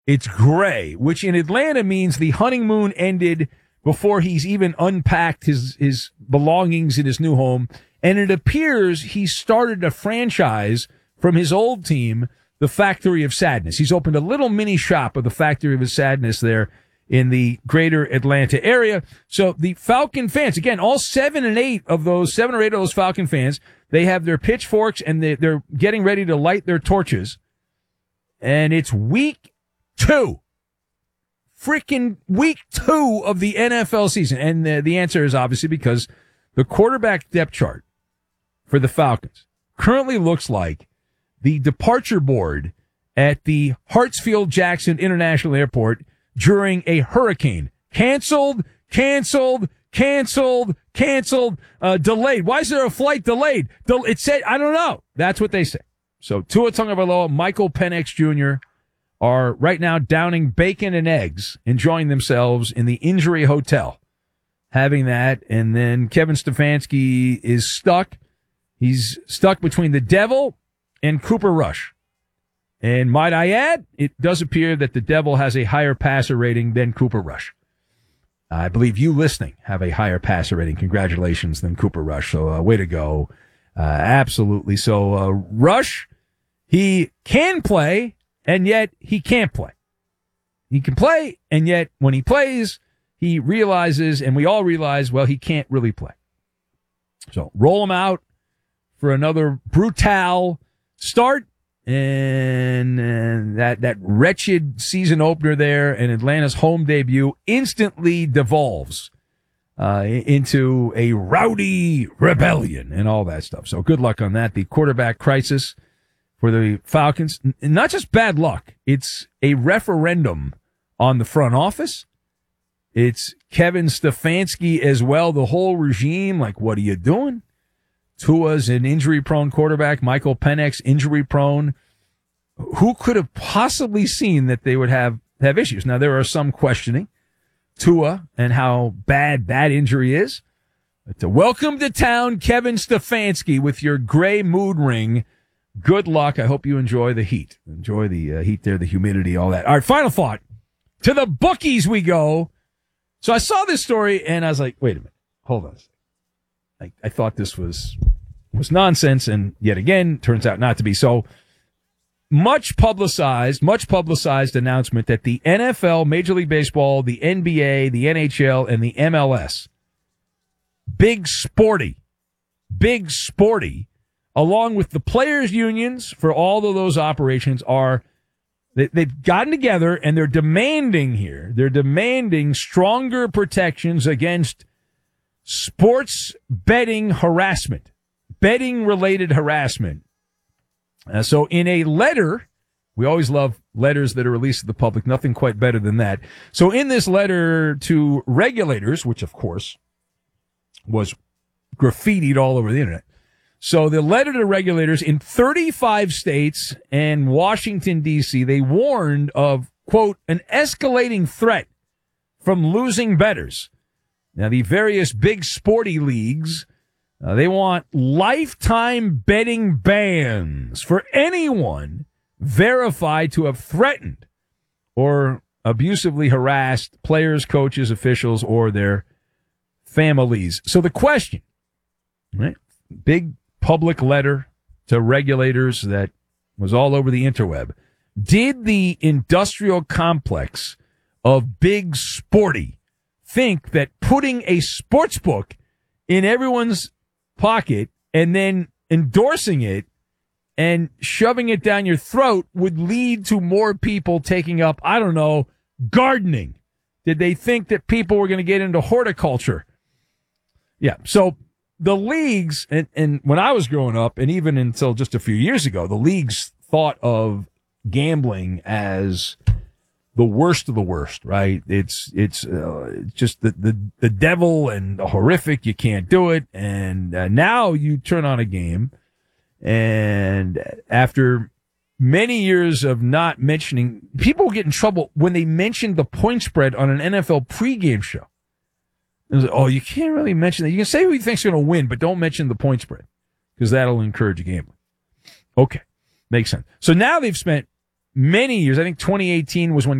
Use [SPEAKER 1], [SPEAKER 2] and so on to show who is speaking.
[SPEAKER 1] It's gray, which in Atlanta means the honeymoon ended before he's even unpacked his belongings in his new home. And it appears he started a franchise from his old team, the Factory of Sadness. He's opened a little mini shop of the Factory of his Sadness there in the greater Atlanta area. So the Falcon fans, again, all 7 or 8 of those Falcon fans, they have their pitchforks and they're getting ready to light their torches. And it's week 2. Freaking week 2 of the NFL season. And the answer is obviously because the quarterback depth chart for the Falcons currently looks like the departure board at the Hartsfield-Jackson International Airport during a hurricane. Canceled, delayed. Why is there a flight delayed? It said, I don't know. That's what they say. So Tua Tagovailoa, Michael Penix Jr. are right now downing bacon and eggs, enjoying themselves in the injury hotel, having that. And then Kevin Stefanski is stuck. He's stuck between the devil and Cooper Rush. And might I add, it does appear that the devil has a higher passer rating than Cooper Rush. I believe you listening have a higher passer rating. Congratulations than Cooper Rush. So way to go. Absolutely. So Rush, he can play, and yet he can't play. He can play, and yet when he plays, he realizes, and we all realize, well, he can't really play. So roll him out for another brutal start. And that wretched season opener there and Atlanta's home debut instantly devolves into a rowdy rebellion and all that stuff. So good luck on that. The quarterback crisis for the Falcons, not just bad luck. It's a referendum on the front office. It's Kevin Stefanski as well, the whole regime. Like, what are you doing? Tua's an injury-prone quarterback. Michael Penix, injury-prone. Who could have possibly seen that they would have issues? Now, there are some questioning Tua and how bad that injury is. But welcome to town, Kevin Stefanski, with your gray mood ring. Good luck. I hope you enjoy the heat. Enjoy the heat there, the humidity, all that. All right, final thought. To the bookies we go. So I saw this story, and I was like, wait a minute. Hold on a second. I thought this was nonsense, and yet again, turns out not to be. So much publicized announcement that the NFL, Major League Baseball, the NBA, the NHL, and the MLS, big sporty, along with the players' unions for all of those operations they've gotten together and they're demanding stronger protections against sports betting harassment, betting-related harassment. So in a letter, we always love letters that are released to the public, nothing quite better than that. So in this letter to regulators, which of course was graffitied all over the internet, so the letter to regulators in 35 states and Washington, D.C., they warned of, quote, an escalating threat from losing bettors. Now, the various big sporty leagues, they want lifetime betting bans for anyone verified to have threatened or abusively harassed players, coaches, officials, or their families. So the question, right? Big public letter to regulators that was all over the interweb. Did the industrial complex of big sporty think that putting a sports book in everyone's pocket and then endorsing it and shoving it down your throat would lead to more people taking up, I don't know, gardening? Did they think that people were going to get into horticulture? Yeah, so the leagues, and when I was growing up, and even until just a few years ago, the leagues thought of gambling as the worst of the worst, right? It's just the devil and the horrific. You can't do it. And now you turn on a game, and after many years of not mentioning, people get in trouble when they mention the point spread on an NFL pregame show. Like, oh, you can't really mention that. You can say who you think's going to win, but don't mention the point spread because that'll encourage gambling. Okay, makes sense. So now they've spent many years. I think 2018 was when